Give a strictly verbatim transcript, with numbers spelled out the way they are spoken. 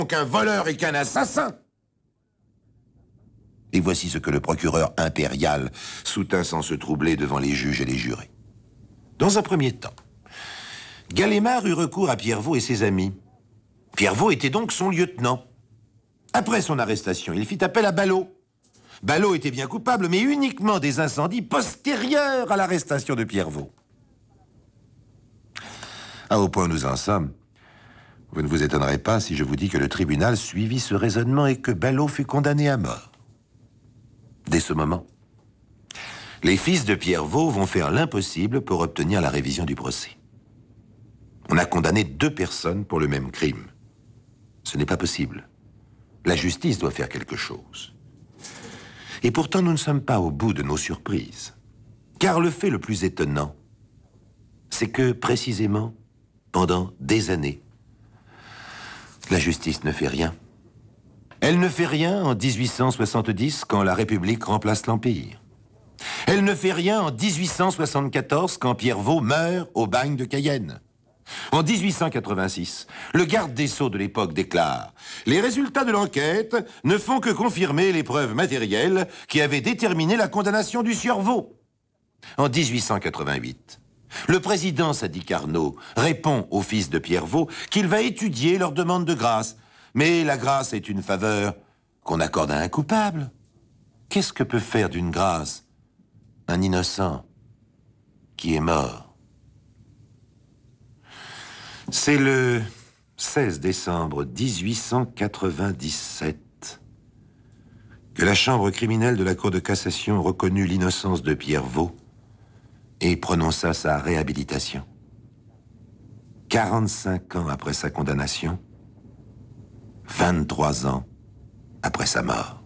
qu'un voleur et qu'un assassin. Et voici ce que le procureur impérial soutint sans se troubler devant les juges et les jurés. Dans un premier temps, Galémard eut recours à Pierrevaux et ses amis. Pierrevaux était donc son lieutenant. Après son arrestation, il fit appel à Ballot. Ballot était bien coupable, mais uniquement des incendies postérieurs à l'arrestation de Pierrevaux. Ah, au point où nous en sommes, vous ne vous étonnerez pas si je vous dis que le tribunal suivit ce raisonnement et que Ballot fut condamné à mort. Dès ce moment, les fils de Pierrevaux vont faire l'impossible pour obtenir la révision du procès. On a condamné deux personnes pour le même crime. Ce n'est pas possible. La justice doit faire quelque chose. Et pourtant, nous ne sommes pas au bout de nos surprises. Car le fait le plus étonnant, c'est que, précisément, pendant des années, la justice ne fait rien. Elle ne fait rien en dix-huit cent soixante-dix, quand la République remplace l'Empire. Elle ne fait rien en dix-huit cent soixante-quatorze, quand Pierrevaux meurt au bagne de Cayenne. En dix-huit cent quatre-vingt-six, le garde des Sceaux de l'époque déclare « Les résultats de l'enquête ne font que confirmer les preuves matérielles qui avaient déterminé la condamnation du sieur Vaux. » En dix-huit cent quatre-vingt-huit, le président Sadi Carnot répond aux fils de Pierrevaux qu'il va étudier leur demande de grâce. Mais la grâce est une faveur qu'on accorde à un coupable. Qu'est-ce que peut faire d'une grâce un innocent qui est mort? C'est le seize décembre mille huit cent quatre-vingt-dix-sept que la chambre criminelle de la Cour de cassation reconnut l'innocence de Pierrevaux et prononça sa réhabilitation. quarante-cinq ans après sa condamnation, vingt-trois ans après sa mort.